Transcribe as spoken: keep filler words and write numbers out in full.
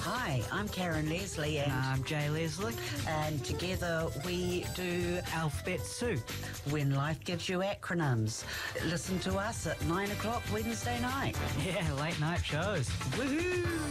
Hi, I'm Karen Leslie, and I'm Jay Leslie. and together we do Alphabet Soup. When Life Gives You Acronyms. Listen to us at nine o'clock Wednesday night. Yeah, late night shows. Woohoo!